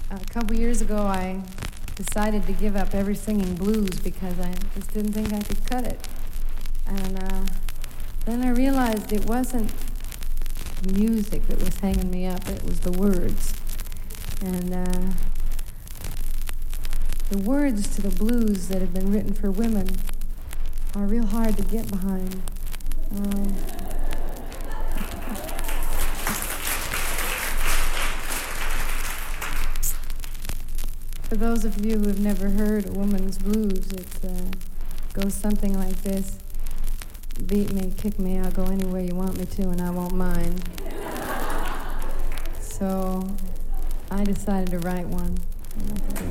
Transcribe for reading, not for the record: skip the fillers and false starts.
A couple years ago, I decided to give up ever singing blues because I just didn't think I could cut it. And then I realized it wasn't music that was hanging me up, it was the words. And the words to the blues that have been written for women are real hard to get behind. For those of you who have never heard a woman's blues, it goes something like this. Beat me, kick me, I'll go anywhere you want me to and I won't mind. So I decided to write one.